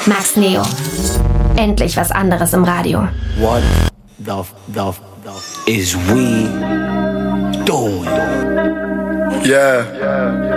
Max Neo. Endlich was anderes im Radio. What the is we doing? Yeah.